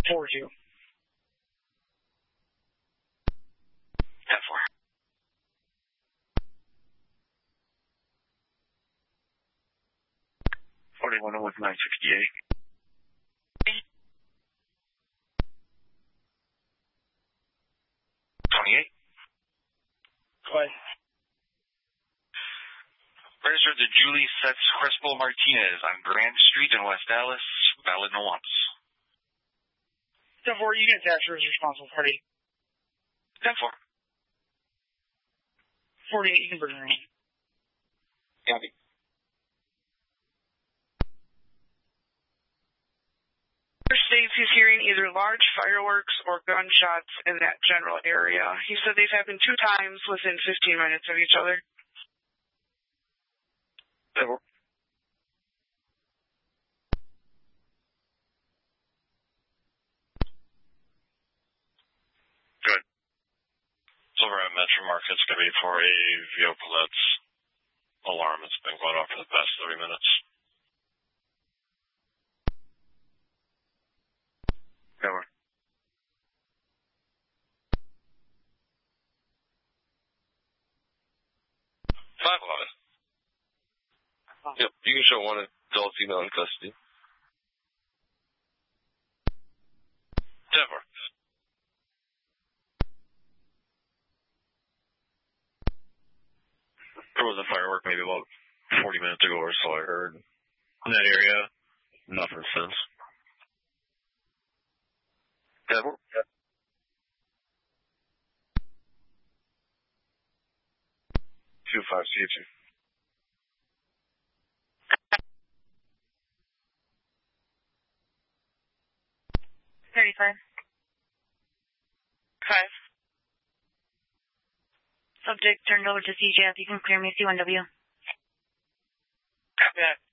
4-2. 10-4. 41 with 968. 28. Go ahead. Registered to Julie Sets Crespo Martinez on Grand Street in West Dallas. Valid no once. 10-4, you get taxers responsible party. 10-4. 48, you can bring her in. Copy. States he's hearing either large fireworks or gunshots in that general area. He said they've happened 2 times within 15 minutes of each other. Good. Silver at Metro Market's going to be for a vehicle that's alarm that's been going off for the past 30 minutes. Cover. 5-11. Yep, you can show one adult female in custody. 10-4. There was a firework maybe about 40 minutes ago or so, I heard. In that area, nothing since. 10-4. 2-5, see you too. Okay. Subject turned over to CJF. You can clear me C1W. Copy that.